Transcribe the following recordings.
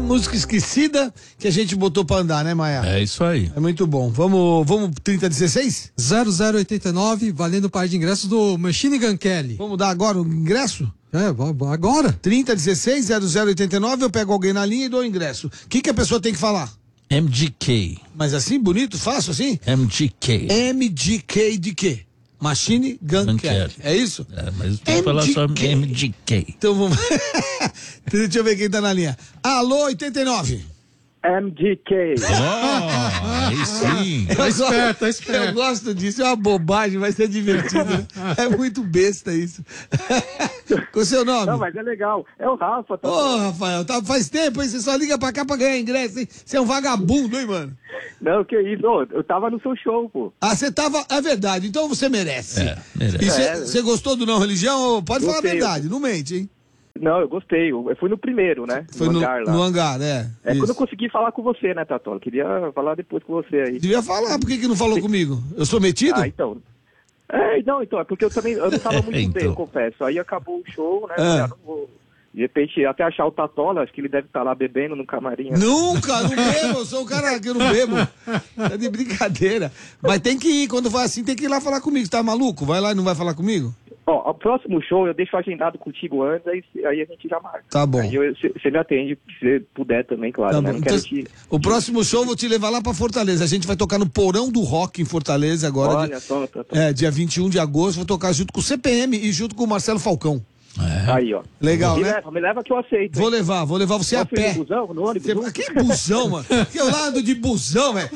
música esquecida que a gente botou pra andar, né, Maia? É isso aí. É muito bom. Vamos 3016? 0089, valendo o par de ingressos do Machine Gun Kelly. Vamos dar agora o ingresso? Agora. 3016 0089, eu pego alguém na linha e dou o ingresso. O que a pessoa tem que falar? MGK. Mas assim, bonito, fácil assim? MGK. MGK de quê? Machine Gun Kelly. É isso? É, mas tem que falar só MGK. Então vamos. Deixa eu ver quem tá na linha. Alô, 89. MGK. Aí sim. Tá esperto. Eu gosto disso, é uma bobagem, vai ser divertido. Né? É muito besta isso. Com o seu nome? Não, mas é legal. É o Rafa. Tá? Ô, Rafael, faz tempo, hein? Você só liga pra cá pra ganhar ingresso, hein? Você é um vagabundo, hein, mano? Não, que isso. Ô, eu tava no seu show, pô. Ah, você tava... É verdade, então você merece. Merece. E você gostou do Não Religião? Pode falar a Gostei. verdade, não mente, hein? Não, eu gostei. Eu fui no primeiro, né? Foi no hangar lá. No hangar, É isso. quando eu consegui falar com você, né, Tatola? Queria falar depois com você aí. Devia falar, por que não falou comigo? Eu sou metido? Ah, então. É porque eu não tava muito bem, eu confesso. Aí acabou o show, né? Eu não vou... De repente, até achar o Tatola, acho que ele deve estar lá bebendo no camarim. Nunca, não bebo, eu sou um cara que eu não bebo. É de brincadeira. Mas tem que ir, quando vai assim, tem que ir lá falar comigo. Você tá maluco? Vai lá e não vai falar comigo? Ó, o próximo show eu deixo agendado contigo antes, aí a gente já marca. Tá bom. Aí você me atende, se você puder também, claro. Tá né? bom. Não quero Então, o próximo show eu vou te levar lá pra Fortaleza. A gente vai tocar no Porão do Rock em Fortaleza agora. Olha só, dia 21 de agosto. Vou tocar junto com o CPM e junto com o Marcelo Falcão. Aí, ó. Legal, né? Me leva que eu aceito. Vou levar você a pé. No busão, no ônibus? Que busão, mano? Que eu lá ando de busão, velho.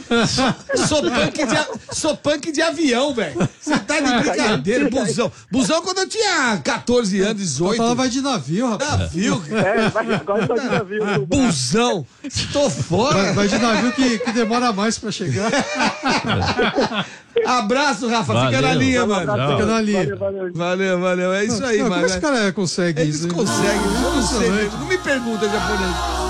Sou punk de avião, velho. Você tá de brincadeira, busão. Busão quando eu tinha 14 anos, 18. Ela vai de navio, rapaz. Navio? Agora tá de navio. Busão. Tô fora. Vai de navio que demora mais pra chegar. Abraço, Rafa. Fica na linha, mano. Fica na linha. Valeu. É isso aí, mano. Como esse cara consegue Eles isso? conseguem. Eu não sei. Não me pergunta, japonês.